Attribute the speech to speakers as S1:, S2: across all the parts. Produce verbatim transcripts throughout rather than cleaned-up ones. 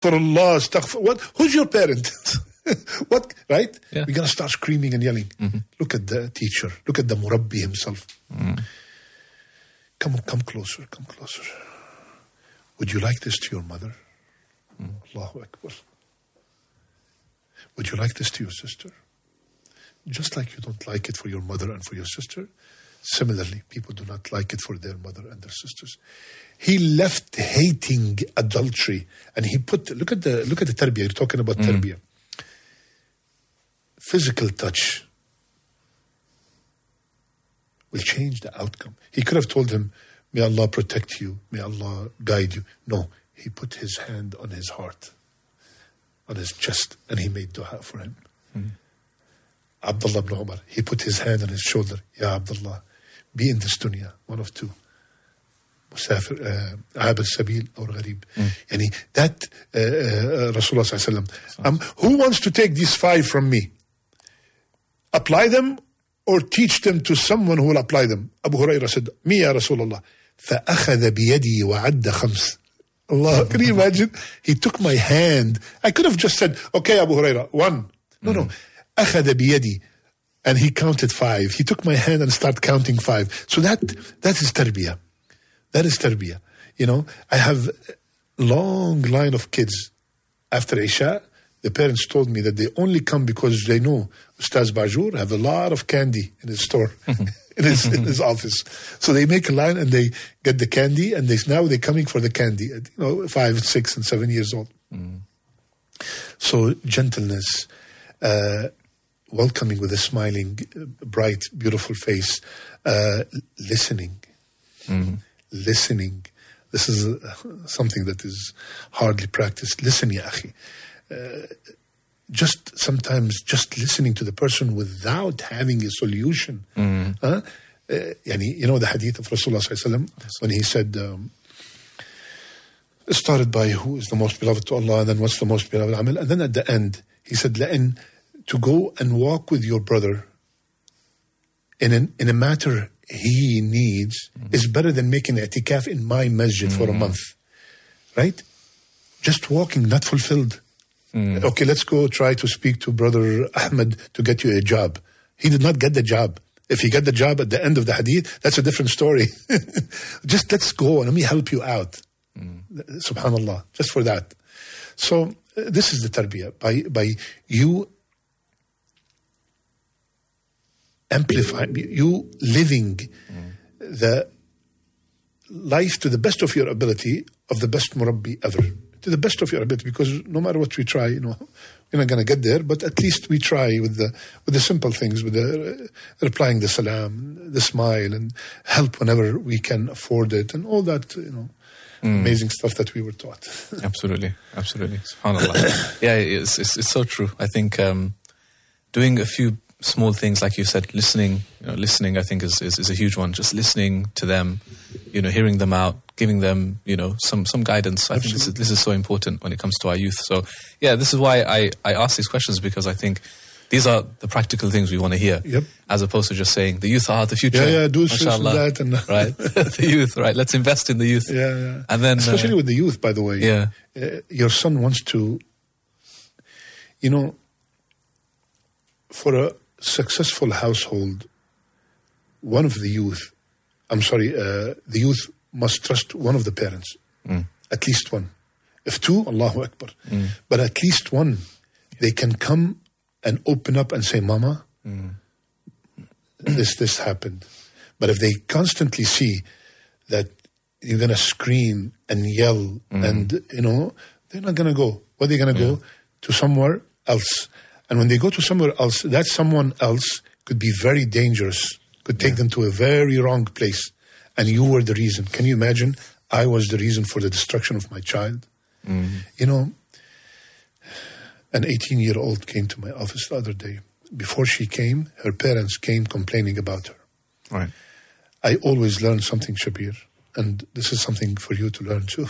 S1: astaghfirullah, astaghfir. What? Who's your parent? What? Right?
S2: Yeah.
S1: We're going to start screaming and yelling.
S2: Mm-hmm.
S1: Look at the teacher. Look at the murabbi himself.
S2: Mm.
S1: Come, come closer, come closer. Would you like this to your mother?
S2: Mm.
S1: Allahu Akbar. Would you like this to your sister? Just like you don't like it for your mother and for your sister, similarly, people do not like it for their mother and their sisters. He left hating adultery, and he put, look at the look at the tarbiyah, you're talking about mm. tarbiyah. Physical touch will change the outcome. He could have told him, may Allah protect you, may Allah guide you. No, he put his hand on his heart, on his chest, and he made dua for him. Mm. Abdullah ibn Umar, he put his hand on his shoulder. Ya Abdullah, be in this dunya, one of two. Musafir, Abd Sabil or Gharib. Yani that uh, uh, Rasulullah sallallahu alaihi wasallam. Um, who wants to take these five from me? Apply them or teach them to someone who will apply them. Abu Hurairah said, me ya Rasulullah. فَأَخَذَ بِيَدِي وَعَدَّ خَمْسٍ. Allah, can you imagine? He took my hand. I could have just said, okay, Abu Hurairah, one. No, mm. no. أخذ بيدي, and he counted five. He took my hand and started counting five. So that that is tarbiyah. That is tarbiyah. You know, I have a long line of kids. After Isha, the parents told me that they only come because they know Ustaz Bajur have a lot of candy in his store, in his in his office. So they make a line and they get the candy, and they now they're coming for the candy. You know, five, six, and seven years old. Mm. So gentleness. Uh, welcoming with a smiling, bright, beautiful face, uh, listening, mm. listening. This is uh, something that is hardly practiced. Listen, ya akhi. Uh, just sometimes just listening to the person without having a solution. Mm. Uh, uh, yani, you know the hadith of Rasulullah sallallahu alaihi wasallam when he said, um, started by who is the most beloved to Allah, and then what's the most beloved amal, and then at the end he said, لَإِن to go and walk with your brother in an, in a matter he needs mm-hmm. is better than making i'tikaf in my masjid mm-hmm. for a month. Right? Just walking, not fulfilled. Mm. Okay, let's go try to speak to brother Ahmed to get you a job. He did not get the job. If he got the job at the end of the hadith, that's a different story. Just let's go and let me help you out. Mm. Subhanallah, just for that. So uh, this is the tarbiyah. By, by you amplify, you living mm. the life to the best of your ability of the best murabbi ever. To the best of your ability, because no matter what we try, you know, we're not going to get there, but at least we try with the with the simple things, with the uh, replying the salam, the smile, and help whenever we can afford it, and all that, you know, mm. amazing stuff that we were taught.
S2: Absolutely, absolutely. SubhanAllah. Yeah, it's, it's it's so true. I think um, doing a few small things, like you said, listening, you know, listening, I think is, is, is a huge one. Just listening to them, you know, hearing them out, giving them, you know, some, some guidance. I Absolutely. think this is, this is so important when it comes to our youth. So, yeah, this is why I, I ask these questions, because I think these are the practical things we want to hear,
S1: yep.
S2: as opposed to just saying the youth are the future.
S1: Yeah, yeah, do this and that. And
S2: right, the youth, right? Let's invest in the youth.
S1: Yeah, yeah.
S2: And then,
S1: especially
S2: uh,
S1: with the youth, by the way.
S2: Yeah.
S1: Uh, your son wants to, you know, for a successful household, one of the youth, I'm sorry, uh, the youth must trust one of the parents, mm. at least one. If two, Allahu Akbar. Mm. But at least one, they can come and open up and say, Mama, mm. this, this happened. But if they constantly see that you're going to scream and yell mm. and, you know, they're not going to go. Where are they going to yeah. go? To somewhere else. And when they go to somewhere else, that someone else could be very dangerous, could take yeah. them to a very wrong place. And you were the reason. Can you imagine? I was the reason for the destruction of my child. Mm. You know, an eighteen-year-old came to my office the other day. Before she came, her parents came complaining about her.
S2: Right.
S1: I always learn something, Shabir, and this is something for you to learn too.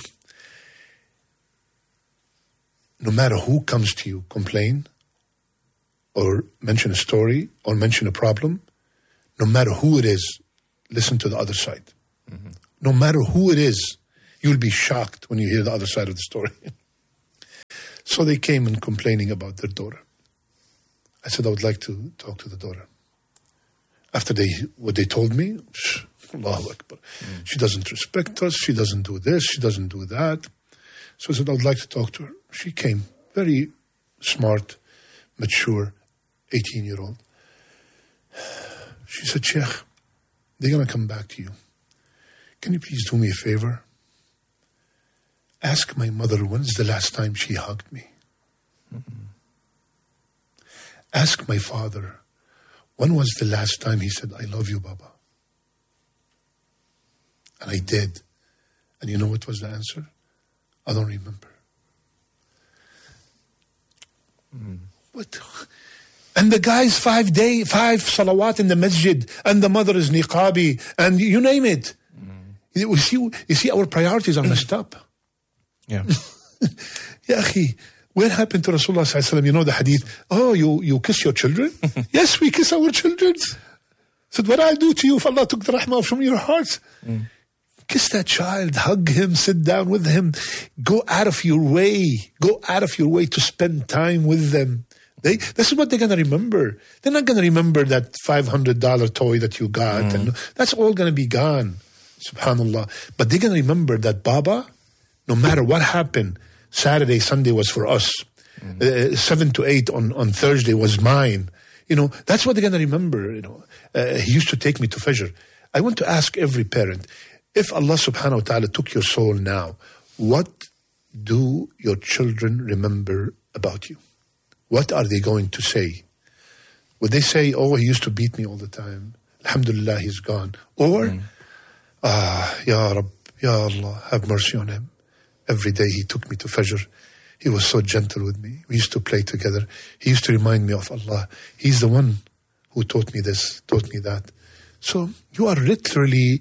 S1: No matter who comes to you, complain, or mention a story, or mention a problem, no matter who it is, listen to the other side. Mm-hmm. No matter who it is, you'll be shocked when you hear the other side of the story. So they came and complaining about their daughter. I said, I would like to talk to the daughter. After they what they told me, Allahu Akbar. Mm. She doesn't respect us. She doesn't do this. She doesn't do that. So I said, I would like to talk to her. She came, very smart, mature, eighteen-year-old. She said, Sheikh, they're going to come back to you. Can you please do me a favor? Ask my mother, when's the last time she hugged me? Mm-hmm. Ask my father, when was the last time he said, I love you, Baba? And I did. And you know what was the answer? I don't remember. Mm. What? And the guy's five day, five salawat in the masjid, and the mother is niqabi, and you name it. Mm. You see, you see, our priorities are messed up.
S2: Yeah.
S1: Ya akhi, what happened to Rasulullah sallallahu alaihi wasallam? You know the hadith, oh, you, you kiss your children? Yes, we kiss our children. Said, what I'll do to you if Allah took the rahmah from your hearts? Mm. Kiss that child, hug him, sit down with him. Go out of your way. Go out of your way to spend time with them. They, this is what they're going to remember. They're not going to remember that five hundred dollars toy that you got. Mm. And that's all going to be gone. Subhanallah. But they're going to remember that Baba, no matter what happened, Saturday, Sunday was for us. Mm. Uh, seven to eight on, on Thursday was mine. You know, that's what they're going to remember. You know, uh, he used to take me to Fajr. I want to ask every parent, if Allah subhanahu wa ta'ala took your soul now, what do your children remember about you? What are they going to say? Would they say, oh, he used to beat me all the time. Alhamdulillah, he's gone. Or, mm. ah, Ya Rabb, Ya Allah, have mercy on him. Every day he took me to Fajr. He was so gentle with me. We used to play together. He used to remind me of Allah. He's the one who taught me this, taught me that. So you are literally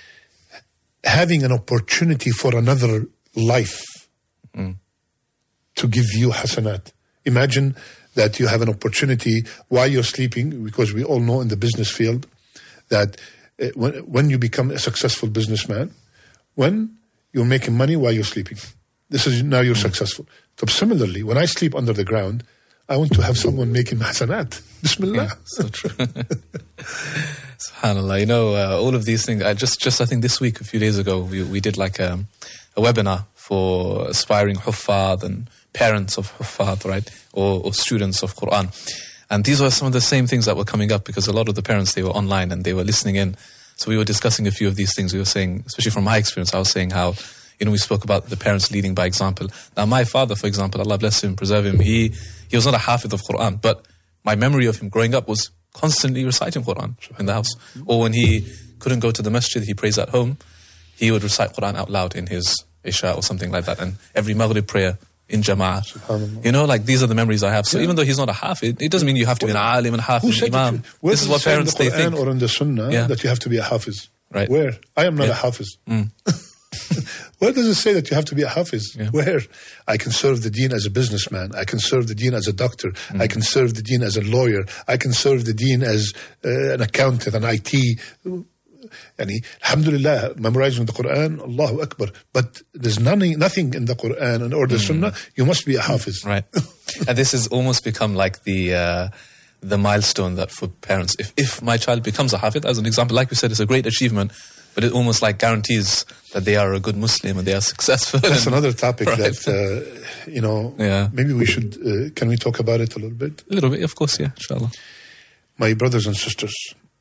S1: having an opportunity for another life mm. to give you hasanat. Imagine that you have an opportunity while you're sleeping, because we all know in the business field that uh, when, when you become a successful businessman, when you're making money while you're sleeping, this is now you're mm. successful. So similarly, when I sleep under the ground, I want to have someone making hasanat. Bismillah.
S2: Yeah, so true. SubhanAllah. You know, uh, all of these things, I just, just I think this week, a few days ago, we, we did like a, a webinar for aspiring huffaz and parents of huffaz, right? Or, or students of Quran. And these were some of the same things that were coming up, because a lot of the parents, they were online and they were listening in. So we were discussing a few of these things. We were saying, especially from my experience, I was saying how, you know, we spoke about the parents leading by example. Now, my father, for example, Allah bless him, preserve him, he, he was not a hafiz of Quran, but my memory of him growing up was constantly reciting Quran in the house. Or when he couldn't go to the masjid, he prays at home, he would recite Quran out loud in his Isha or something like that. And every Maghrib prayer in Jama'ah. You know, like these are the memories I have. So yeah. even though he's not a hafiz, it doesn't mean you have to be an alim and hafiz and imam. This is what parents
S1: the
S2: they think.
S1: Or in the Sunnah yeah. that you have to be a hafiz.
S2: Right.
S1: Where? I am not
S2: yeah.
S1: a hafiz.
S2: Mm.
S1: Where does it say that you have to be a hafiz?
S2: Yeah.
S1: Where? I can serve the deen as a businessman. I can serve the deen as a doctor. Mm. I can serve the deen as a lawyer. I can serve the deen as uh, an accountant, an I T. Yani, alhamdulillah, memorizing the Quran, Allahu Akbar. But there's nothing, nothing in the Quran or the mm. Sunnah. You must be a hafiz.
S2: Right. And this has almost become like the... Uh, the milestone that for parents, if, if my child becomes a hafiz, as an example, like we said, it's a great achievement, but it almost like guarantees that they are a good Muslim and they are successful.
S1: That's
S2: and,
S1: another topic
S2: right.
S1: that, uh, you know,
S2: yeah.
S1: maybe we should, uh, can we talk about it a little bit?
S2: A little bit, of course, yeah, inshallah.
S1: My brothers and sisters,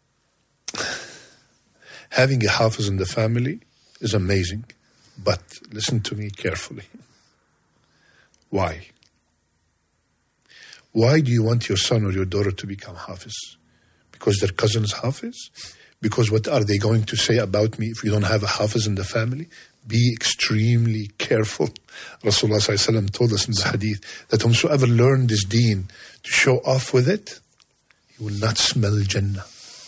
S1: having a hafiz in the family is amazing, but listen to me carefully. Why? Why do you want your son or your daughter to become hafiz? Because their cousin is hafiz? Because what are they going to say about me if we don't have a hafiz in the family? Be extremely careful. Rasulullah sallallahu alaihi wasallam told us in the hadith that whomsoever learned this deen to show off with it, he will not smell Jannah.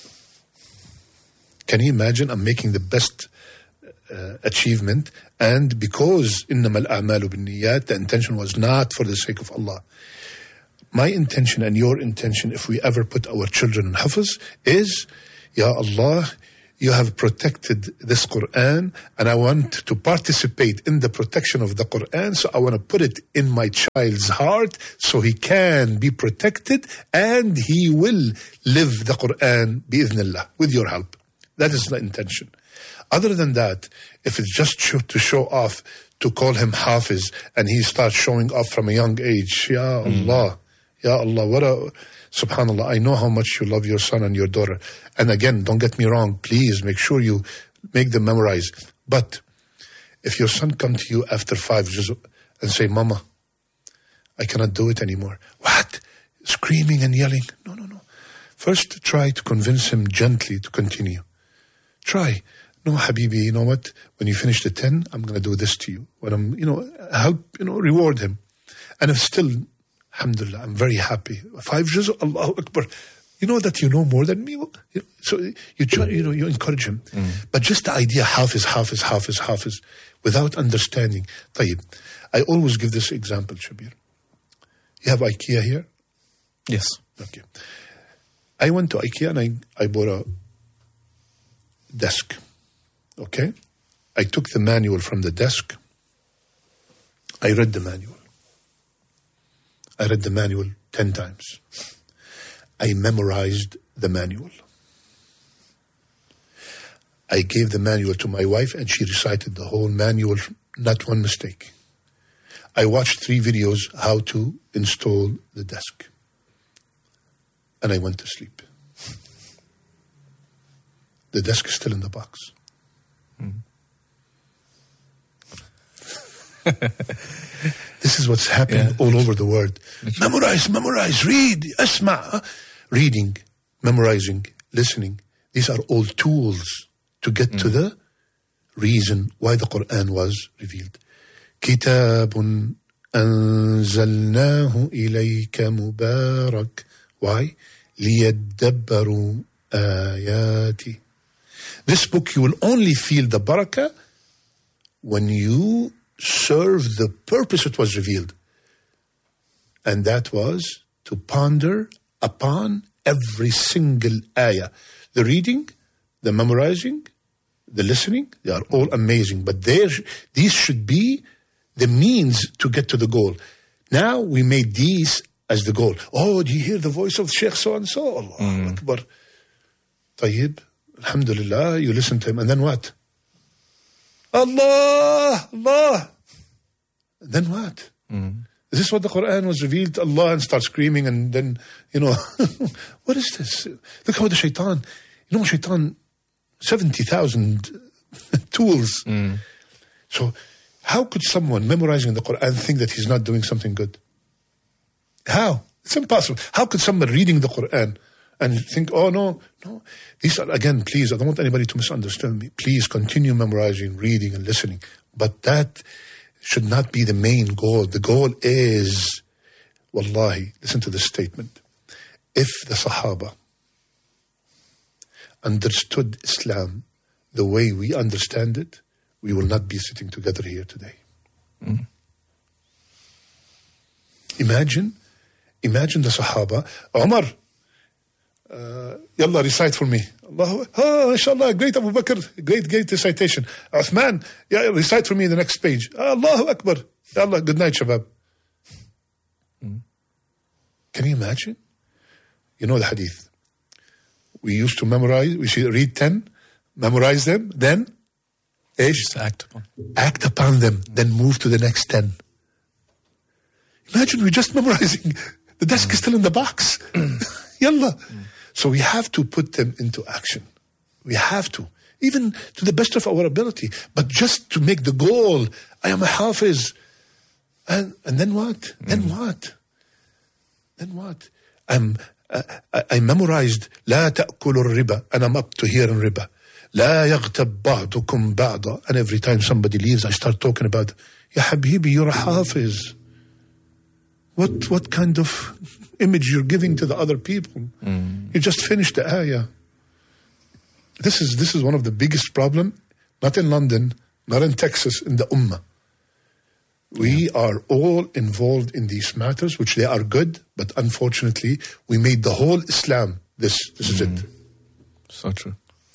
S1: Can you imagine? I'm making the best uh, achievement, and because إِنَّمَا الْأَعْمَالُ بِالنِّيَّاتِ, the intention was not for the sake of Allah. My intention and your intention, if we ever put our children in hafiz, is, Ya Allah, you have protected this Quran, and I want to participate in the protection of the Quran, so I want to put it in my child's heart so he can be protected and he will live the Quran bi'idhnillah, with your help. That is the intention. Other than that, if it's just to show off, to call him Hafiz, and he starts showing off from a young age, Ya Allah, mm. Ya Allah, what a... Subhanallah, I know how much you love your son and your daughter. And again, don't get me wrong, please make sure you make them memorize. But if your son comes to you after five juz and say, Mama, I cannot do it anymore. What? Screaming and yelling? No, no, no. First, try to convince him gently to continue. Try. No, Habibi, you know what? When you finish the ten, I'm going to do this to you. When I'm, you know, help, you know, reward him. And if still... Alhamdulillah, I'm very happy. Five juz, Allahu Akbar. You know that you know more than me. So you try, you know, you encourage him. Mm. But just the idea, Hafiz, Hafiz, Hafiz, Hafiz, without understanding. Tayyib. I always give this example, Shabir. You have IKEA here?
S2: Yes.
S1: Okay. I went to IKEA and I, I bought a desk. Okay? I took the manual from the desk. I read the manual. I read the manual ten times. I memorized the manual. I gave the manual to my wife and she recited the whole manual, not one mistake. I watched three videos how to install the desk. And I went to sleep. The desk is still in the box. Mm. This is what's happening yeah. all over the world. Memorize, memorize, read, asma. Reading, memorizing, listening. These are all tools to get mm. to the reason why the Quran was revealed. كتاب أنزلناه إليك مبارك. Why? ليدبروا آياته. This book, you will only feel the barakah when you serve the purpose it was revealed. And that was to ponder upon every single ayah. The reading, the memorizing, the listening, they are all amazing. But these should be the means to get to the goal. Now we made these as the goal. Oh, do you hear the voice of Sheikh so-and-so? Allah mm. Akbar. Tayyib, alhamdulillah, you listen to him. And then what? Allah, Allah. Then what? Mm. Is this what the Quran was revealed to Allah and start screaming and then, you know, what is this? Look how the shaitan, you know, shaitan, seventy thousand tools. Mm. So how could someone memorizing the Quran think that he's not doing something good? How? It's impossible. How could someone reading the Quran and think, oh, no, no. These are, again, please, I don't want anybody to misunderstand me. Please continue memorizing, reading, and listening. But that should not be the main goal. The goal is, wallahi, listen to this statement. If the Sahaba understood Islam the way we understand it, we will not be sitting together here today. Mm. Imagine, imagine the Sahaba. Umar, uh, yalla, recite for me. Allah, oh, inshallah, great Abu Bakr, great, great recitation. Uthman, yeah, recite for me the next page. Allahu Akbar. Yalla, good night, Shabab. Mm. Can you imagine? You know the hadith. We used to memorize, we should read ten, memorize them, then
S2: Just act upon.
S1: act upon them, then move to the next ten. Imagine we're just memorizing. The desk mm. is still in the box. Yalla. Mm. So we have to put them into action. We have to. Even to the best of our ability. But just to make the goal, I am a Hafiz. And, and then what? Mm. Then what? Then what? I'm, uh, I, I memorized لا تأكلوا الربا and I'm up to here in riba. لا يغتب بعضكم بعضا. And every time somebody leaves, I start talking about, Ya Habibi, you're a Hafiz. What what kind of image you're giving to the other people? Mm. You just finished the ayah. This is this is one of the biggest problems, not in London, not in Texas, in the Ummah. We yeah. are all involved in these matters, which they are good, but unfortunately, we made the whole Islam this. This mm. is it.
S2: So true.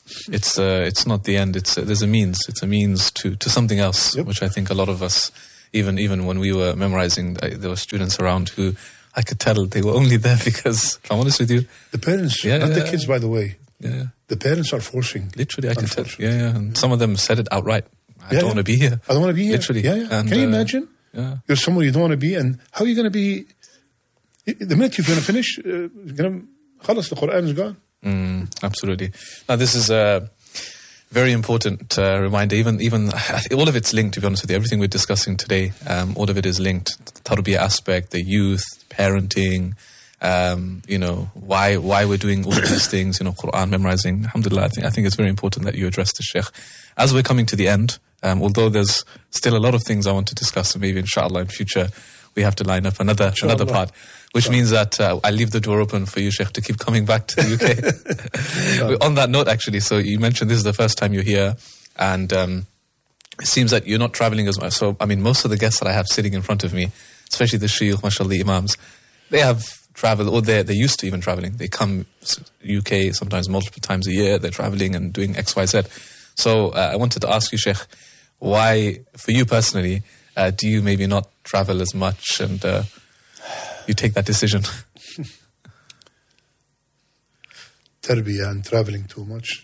S2: it's uh, it's not the end. It's uh, there's a means. It's a means to, to something else,
S1: Yep.
S2: which I think a lot of us, even even when we were memorizing, uh, there were students around who I could tell they were only there because, if I'm honest with you,
S1: The parents,
S2: Yeah,
S1: not
S2: yeah,
S1: the
S2: yeah.
S1: kids, by the way.
S2: yeah,
S1: The parents are forcing.
S2: literally I could tell.
S1: Unfortunately.
S2: Yeah, yeah, and some of them said it outright. I
S1: Yeah,
S2: don't
S1: yeah.
S2: want to be here.
S1: I don't want to be here.
S2: Literally.
S1: Yeah, yeah.
S2: And,
S1: Can you
S2: uh,
S1: imagine?
S2: Yeah.
S1: You're somewhere you don't want to be, and how are you going to be? The minute you're going to finish, uh, you're going to, خلاص, the Quran is gone.
S2: Mm, absolutely. Now, this is a very important uh, reminder. Even, even I think all of it's linked. To be honest with you, everything we're discussing today, um, all of it is linked. The tarbiyah aspect, the youth, parenting. Um, you know why why we're doing all of these things. You know, Quran memorizing. Alhamdulillah, I think I think it's very important that you address the Sheikh. As we're coming to the end, um, although there's still a lot of things I want to discuss, and maybe inshallah in future we have to line up another
S1: Inshallah.
S2: another part. Which means that uh, I leave the door open for you, Sheikh, to keep coming back to the U K. On that note, actually, so you mentioned this is the first time you're here, and um, it seems that you're not traveling as much. So, I mean, most of the guests that I have sitting in front of me, especially the shuyukh, mashallah, the imams, they have traveled, or they're, they're used to even traveling. They come U K sometimes multiple times a year. They're traveling and doing X, Y, Z. So uh, I wanted to ask you, Sheikh, why, for you personally, uh, do you maybe not travel as much and uh, you take that decision?
S1: Tarbiyah and traveling too much.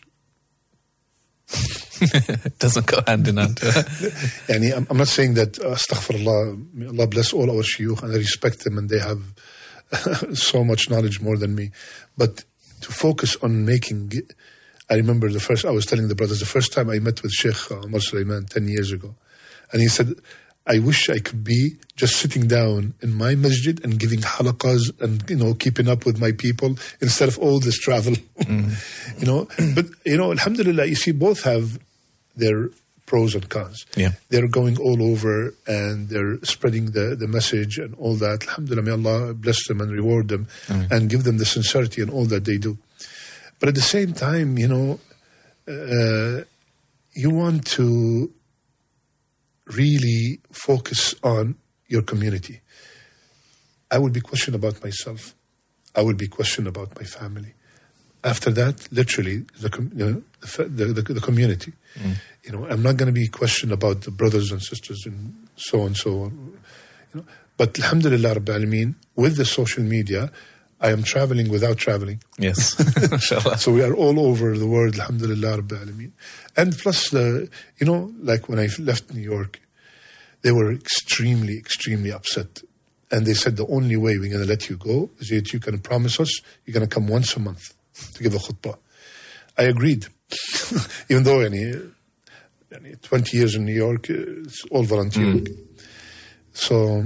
S2: It doesn't go hand in hand.
S1: Yani, I'm, I'm not saying that, uh, astaghfirullah, may Allah bless all our shuyukh, and I respect them, and they have so much knowledge more than me. But to focus on making, I remember the first, I was telling the brothers, the first time I met with Sheikh Omar Sulaiman ten years ago, and he said, I wish I could be just sitting down in my masjid and giving halaqas and, you know, keeping up with my people instead of all this travel. Mm. You know, but, you know, alhamdulillah, you see, both have their pros and cons.
S2: Yeah.
S1: They're going all over and they're spreading the, the message and all that. Alhamdulillah, may Allah bless them and reward them mm. and give them the sincerity and all that they do. But at the same time, you know, uh, you want to really focus on your community. I will be questioned about myself. I will be questioned about my family. After that, literally, the you know, the, the, the community. Mm. You know, I'm not going to be questioned about the brothers and sisters and so and so on. You know, but alhamdulillah, Rabbil Alameen, with the social media, I am traveling without traveling.
S2: Yes, inshallah.
S1: So we are all over the world, alhamdulillah, Rabbil Alameen. And plus, the, you know, like when I left New York, they were extremely, extremely upset. And they said, the only way we're going to let you go is that you can promise us you're going to come once a month to give a khutbah. I agreed. Even though any, any twenty years in New York, it's all volunteering. Mm. So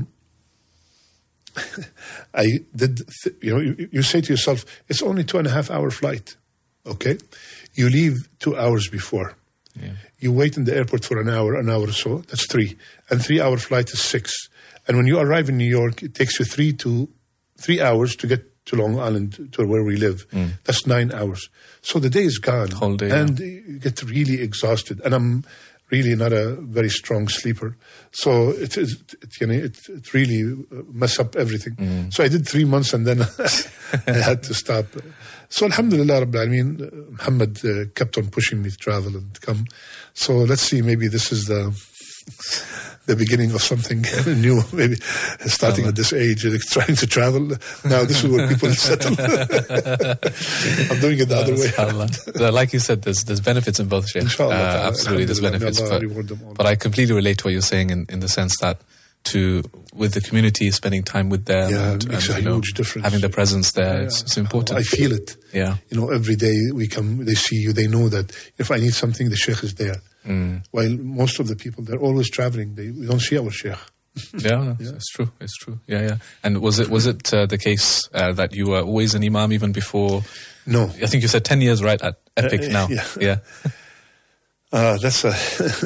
S1: I did, th- you know, you, you say to yourself, it's only two and a half hour flight. Okay? You leave two hours before. Yeah. You wait in the airport for an hour, an hour or so. That's three. And three-hour flight is six. And when you arrive in New York, it takes you three to three hours to get to Long Island, to where we live. Mm. That's nine hours. So the day is gone.
S2: Whole day.
S1: And
S2: yeah.
S1: you get really exhausted. And I'm really not a very strong sleeper. So it it, it, you know, it, it really mess up everything. Mm. So I did three months and then I had to stop. So alhamdulillah, Rabbil Alameen, Muhammad uh, kept on pushing me to travel and to come. So let's see, maybe this is the the beginning of something new, maybe starting at this age, trying to travel. Now this is where people settle. I'm doing it the other way around.
S2: Like you said, there's there's benefits in both shapes. Uh, absolutely, there's benefits. But, but I completely relate to what you're saying in, in the sense that to with the community, spending time with them,
S1: yeah,
S2: and,
S1: it makes
S2: and,
S1: a
S2: you know,
S1: huge difference.
S2: Having the presence there, yeah, it's, it's important.
S1: I feel it.
S2: Yeah,
S1: you know, every day we come, they see you, they know that if I need something, the sheikh is there. Mm. While most of the people, they're always traveling. They we don't see our sheikh.
S2: yeah, no, yeah, it's true. It's true. Yeah, yeah. And was it was it uh, the case uh, that you were always an imam even before?
S1: No,
S2: I think you said ten years, right? At Epic uh, now.
S1: Yeah,
S2: yeah.
S1: Uh, that's a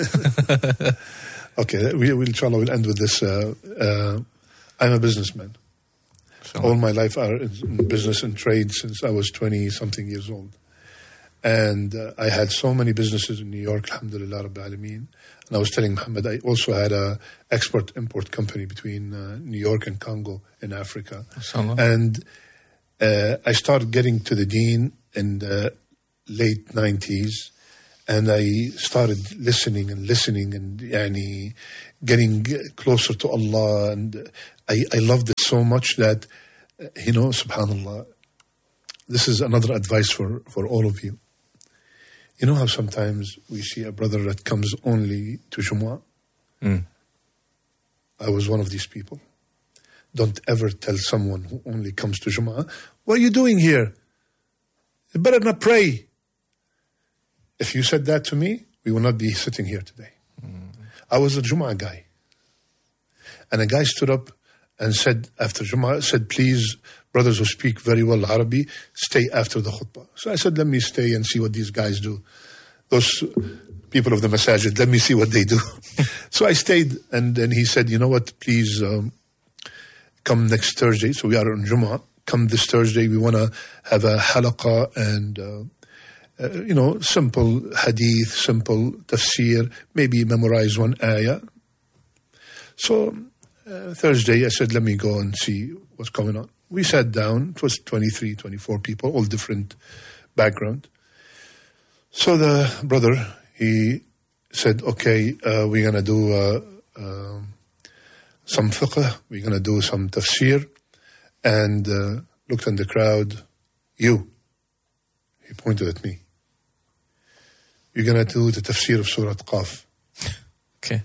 S1: okay. We will inshallah we'll end with this. Uh, uh, I'm a businessman. Sure. All my life are in business and trade since I was twenty something years old. And uh, I had so many businesses in New York, alhamdulillah, Rabbil Alameen. And I was telling Muhammad, I also had a export-import company between uh, New York and Congo in Africa.
S2: Inshallah.
S1: And uh, I started getting to the deen in the late nineties, and I started listening and listening and yani, getting closer to Allah, and I, I loved it so much that, you know, subhanallah, this is another advice for, for all of you. You know how sometimes we see a brother that comes only to Jumu'ah?
S2: Mm.
S1: I was one of these people. Don't ever tell someone who only comes to Jumu'ah, what are you doing here? You better not pray. If you said that to me, we will not be sitting here today. Mm. I was a Jumu'ah guy. And a guy stood up and said, after Jumu'ah, said, please, brothers who speak very well Arabic, stay after the khutbah. So I said, let me stay and see what these guys do. Those people of the masajid, let me see what they do. So I stayed, and then he said, you know what, please um, come next Thursday. So we are on Jumu'ah. Come this Thursday, we want to have a halaqah and, uh, uh, you know, simple hadith, simple tafsir, maybe memorize one ayah. So uh, Thursday, I said, let me go and see what's going on. We sat down. It was twenty-three, twenty-four people, all different background. So the brother, he said, okay, uh, we're going to do uh, uh, some fiqh, we're going to do some tafsir, and uh, looked in the crowd, you, he pointed at me, you're going to do the tafsir of Surah Qaf.
S2: Okay.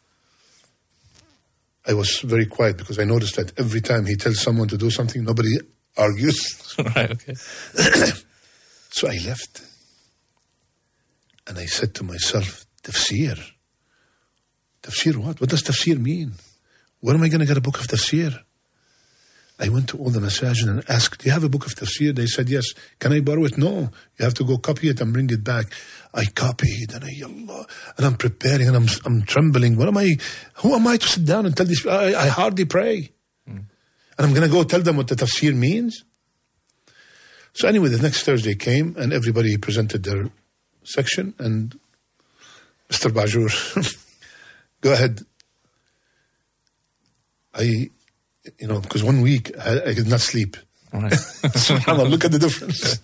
S1: I was very quiet because I noticed that every time he tells someone to do something, nobody argues.
S2: Right, okay.
S1: So I left. And I said to myself, tafsir? Tafsir what? What does tafsir mean? Where am I going to get a book of tafsir? I went to all the masajid and asked, do you have a book of tafsir? They said, yes. Can I borrow it? No. You have to go copy it and bring it back. I copied and I, Allah, and I'm preparing and I'm I'm trembling. What am I, who am I to sit down and tell these people? I, I hardly pray. Mm. And I'm going to go tell them what the tafsir means? So anyway, the next Thursday came and everybody presented their section, and Mister Bajur, go ahead. I, you know, because one week I, I could not sleep.
S2: Right.
S1: SubhanAllah, look at the difference.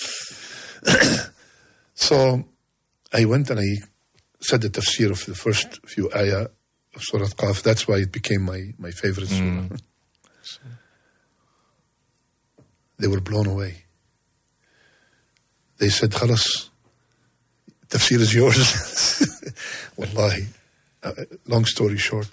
S1: So I went and I said the tafsir of the first few ayah of Surah Qaf. That's why it became my, my favorite surah. Mm. They were blown away. They said, Khalas, tafsir is yours. Wallahi. Uh, long story short,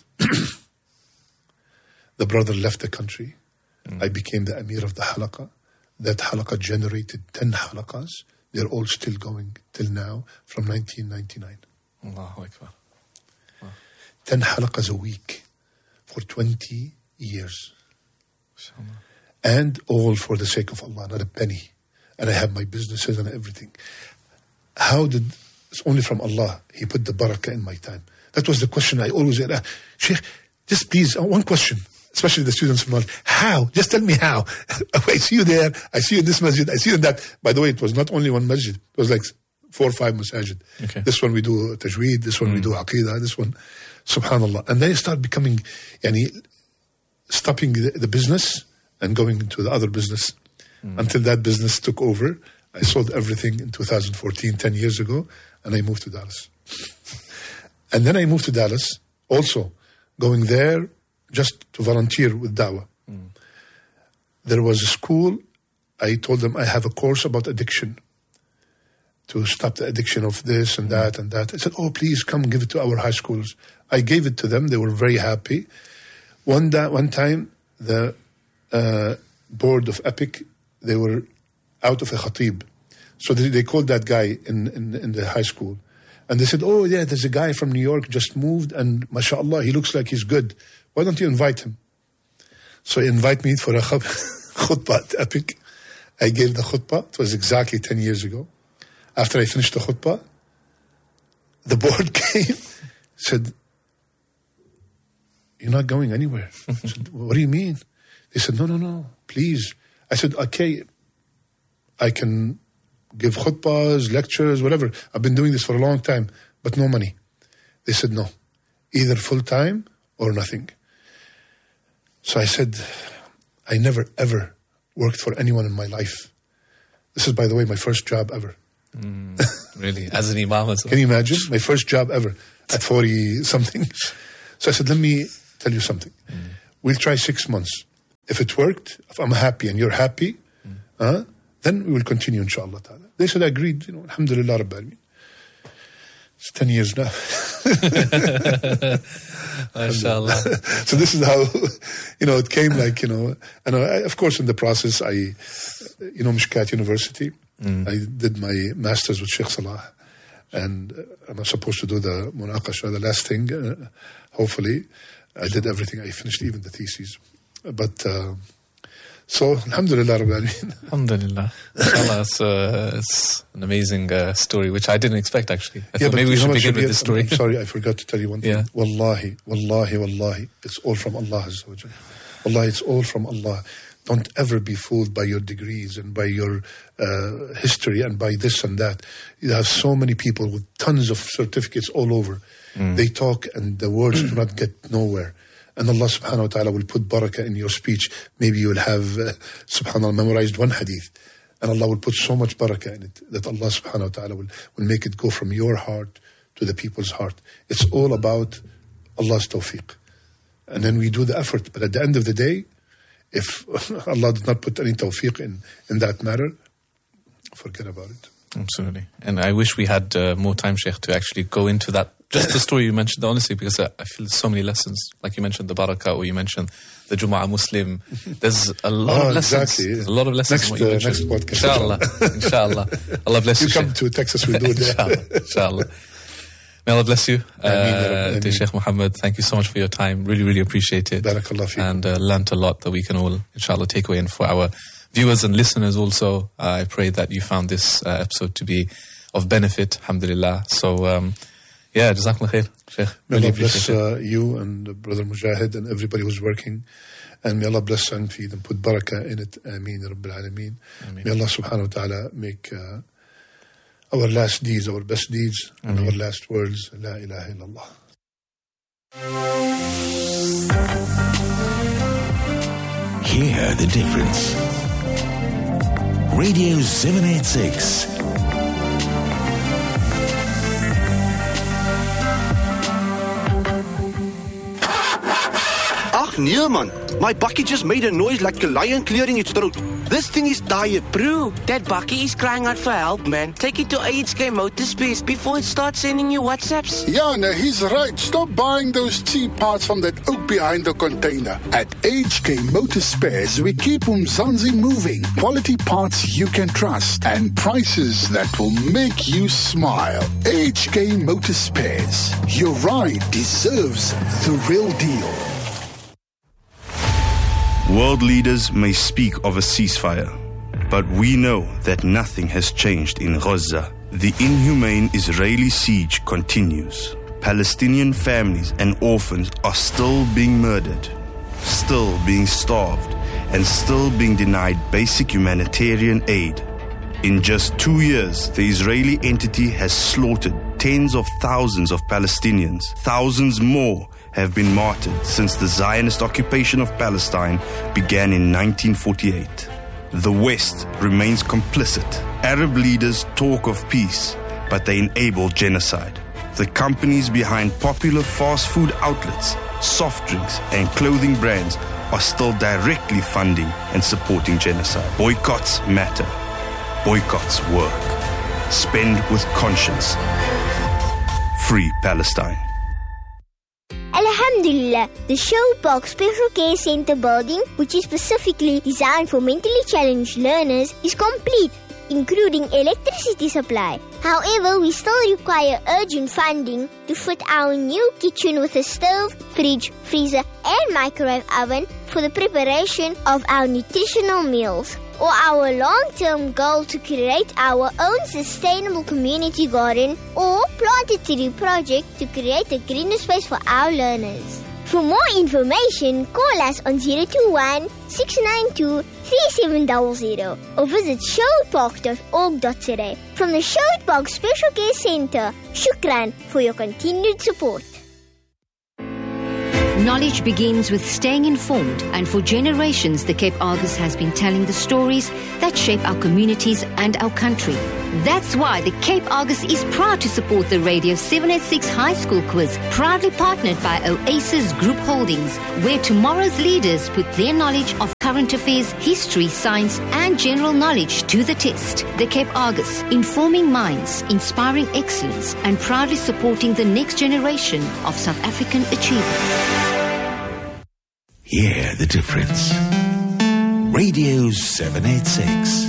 S1: the brother left the country. Mm. I became the Amir of the halaqah. That halaqah generated ten halaqahs. They're all still going till now from nineteen ninety-nine.
S2: Allahu Akbar. Wow.
S1: ten halaqahs a week for twenty years.
S2: Inshallah.
S1: And all for the sake of Allah, not a penny. And I have my businesses and everything. How did, it's only from Allah. He put the barakah in my time. That was the question I always had. Uh, Sheikh, just please, uh, one question. Especially the students from knowledge. How? Just tell me how. I see you there. I see you in this masjid. I see you in that. By the way, it was not only one masjid. It was like four or five masajid.
S2: Okay.
S1: This one we do tajweed. This one mm. we do aqidah. This one, subhanallah. And then you start becoming, yani, stopping the, the business and going into the other business. Mm. Until that business took over. I sold everything in two thousand fourteen, ten years ago. And I moved to Dallas. And then I moved to Dallas also, going there just to volunteer with Dawah. Mm. There was a school. I told them I have a course about addiction to stop the addiction of this and that and that. I said, oh, please come give it to our high schools. I gave it to them. They were very happy. One, da- one time, the uh, board of EPIC, they were out of a khatib. So they, they called that guy in, in, in the high school. And they said, oh, yeah, there's a guy from New York just moved and mashallah, he looks like he's good. Why don't you invite him? So he invited me for a khutbah at EPIC. I gave the khutbah. It was exactly ten years ago. After I finished the khutbah, the board came, said, you're not going anywhere. I said, what do you mean? They said, no, no, no, please. I said, okay, I can give khutbahs, lectures, whatever. I've been doing this for a long time, but no money. They said, no, either full-time or nothing. So I said, I never, ever worked for anyone in my life. This is, by the way, my first job ever.
S2: Mm, really? As an imam as well?
S1: Can you imagine? My first job ever at forty something. So I said, let me tell you something. Mm. We'll try six months. If it worked, if I'm happy and you're happy, mm. uh, then we will continue, inshallah ta'ala. They said, agreed, you know, alhamdulillah rabbil alameen. It's ten years now.
S2: MashaAllah.
S1: So this is how, you know, it came like, you know, and I, of course in the process, I, you know, Mishkat University, mm. I did my master's with Sheikh Salah, and uh, I'm supposed to do the munaqasha, the last thing, uh, hopefully. I did everything. I finished even the thesis. But, uh, so, alhamdulillah rabbil alameen.
S2: Alhamdulillah. Inshallah, it's, uh, it's an amazing uh, story, which I didn't expect, actually. I
S1: yeah,
S2: thought maybe we should begin with
S1: be,
S2: this story.
S1: I'm sorry, I forgot to tell you one thing.
S2: Yeah.
S1: Wallahi, wallahi, wallahi, it's all from Allah Azza wa Jalla. Wallahi, it's all from Allah. Don't ever be fooled by your degrees and by your uh, history and by this and that. You have so many people with tons of certificates all over. Mm. They talk and the words do not get nowhere. And Allah subhanahu wa ta'ala will put barakah in your speech. Maybe you will have, uh, subhanAllah, memorized one hadith. And Allah will put so much barakah in it that Allah subhanahu wa ta'ala will, will make it go from your heart to the people's heart. It's all about Allah's tawfiq. And then we do the effort. But at the end of the day, if Allah did not put any tawfiq in, in that matter, forget about it.
S2: Absolutely. And I wish we had uh, more time, Sheikh, to actually go into that. Just the story you mentioned, honestly, because I, I feel so many lessons. Like you mentioned the barakah, or you mentioned the Jumu'ah Muslim. There's a lot
S1: oh,
S2: of lessons.
S1: Exactly, yeah.
S2: There's a lot of lessons.
S1: Next,
S2: in what you
S1: uh, next
S2: podcast. Inshallah. Inshallah. Allah bless you.
S1: You come to Texas, we do it.
S2: Inshallah. Inshallah. May Allah bless you. Uh,
S1: Ameen,
S2: to Sheikh Muhammad, thank you so much for your time. Really, really appreciate it.
S1: Barakallah feekum.
S2: And uh, learnt a lot that we can all, inshallah, take away. And for our viewers and listeners also, uh, I pray that you found this uh, episode to be of benefit, alhamdulillah. So, um, yeah, Jazakallah khair, Sheikh.
S1: May
S2: Really
S1: Allah bless
S2: appreciate
S1: uh, you and uh, Brother Mujahid and everybody who's working. And may Allah bless and feed and put barakah in it. Ameen, Rabbil Alameen. May Allah subhanahu wa ta'ala make uh, our last deeds, our best deeds, and
S2: Ameen.
S1: our last words, La ilaha illallah.
S3: Hear the difference. Radio seven eighty-six.
S4: Ach nee man, my bakkie just made a noise like a lion clearing its throat. This thing is tired.
S5: Bro, that bakkie is crying out for help, man. Take it to H K Motorspace before it starts sending you WhatsApps.
S6: Yeah, no, he's right. Stop buying those cheap parts from that oak behind the container. At H K Motorspares, we keep Umzansi moving. Quality parts you can trust and prices that will make you smile. H K Motorspares. Your ride deserves the real deal.
S7: World leaders may speak of a ceasefire, but we know that nothing has changed in Gaza. The inhumane Israeli siege continues. Palestinian families and orphans are still being murdered, still being starved, and still being denied basic humanitarian aid. In just two years, the Israeli entity has slaughtered tens of thousands of Palestinians. Thousands more have been martyred since the Zionist occupation of Palestine began in nineteen forty-eight. The West remains complicit. Arab leaders talk of peace, but they enable genocide. The companies behind popular fast food outlets, soft drinks, and clothing brands are still directly funding and supporting genocide. Boycotts matter. Boycotts work. Spend with conscience. Free Palestine.
S8: Alhamdulillah, the Showbox Special Care Center building, which is specifically designed for mentally challenged learners, is complete, including electricity supply. However, we still require urgent funding to fit our new kitchen with a stove, fridge, freezer, and microwave oven for the preparation of our nutritional meals, or our long-term goal to create our own sustainable community garden or plant a tree project to create a greener space for our learners. For more information, call us on zero two one, six nine two, three seven zero zero or visit showpark dot org dot za. From the Showpark Special Care Center, shukran for your continued support.
S9: Knowledge begins with staying informed, and for generations the Cape Argus has been telling the stories that shape our communities and our country. That's why the Cape Argus is proud to support the Radio seven eighty-six High School Quiz, proudly partnered by Oasis Group Holdings, where tomorrow's leaders put their knowledge of current affairs, history, science and general knowledge to the test. The Cape Argus, informing minds, inspiring excellence and proudly supporting the next generation of South African achievers.
S3: Hear the difference. Radio seven eighty-six.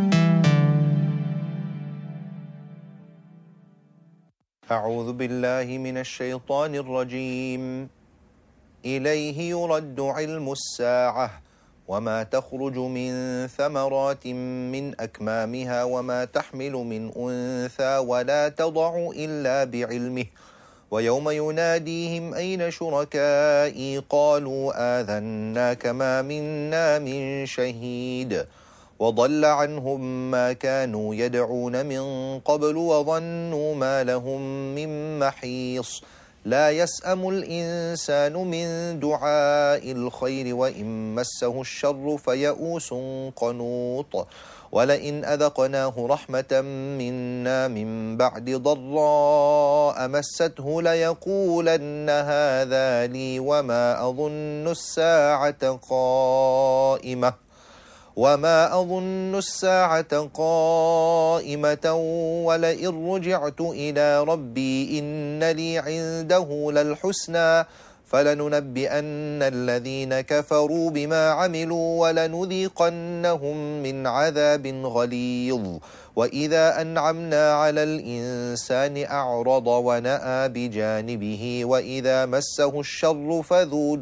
S10: أعوذ بالله من الشيطان الرجيم. إليه يرد علم الساعة وما تخرج من ثمرات من أكمامها وما تحمل من أنثى ولا تضع إلا بعلمه ويوم يناديهم أين شركائي قالوا آذناك ما منا من شهيد وضل عنهم ما كانوا يدعون من قبل وظنوا ما لهم من محيص لا يسأم الإنسان من دعاء الخير وإن مسه الشر فيئوس قنوط ولئن أذقناه رحمة منا من بعد ضراء مسته ليقولن هذا لي وما أظن الساعة قائمة وما أظن الساعة قائمة ولئن رجعت إلى ربي إن لي عنده للحسنى فلننبئن الذين كفروا بما عملوا ولنذيقنهم من عذاب غليظ وإذا أنعمنا على الإنسان أعرض ونأى بجانبه وإذا مسه الشر فذو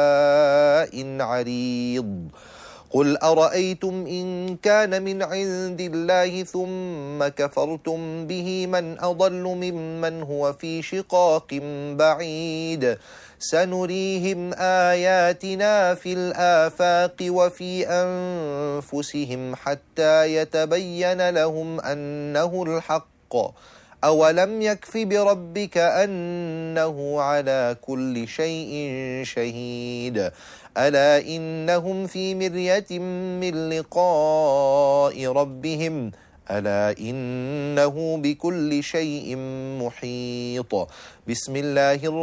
S10: دعاء عريض قل أرأيتم إن كان من عند الله ثم كفرتم به من أضل ممن هو في شقاق بعيد سنريهم آياتنا في الآفاق وفي أنفسهم حتى يتبين لهم أنه الحق أولم يكف بربك أنه على كل شيء شهيد ألا إنهم في مرية من لقاء ربهم ألا إنه بكل شيء محيط بسم الله الرحمن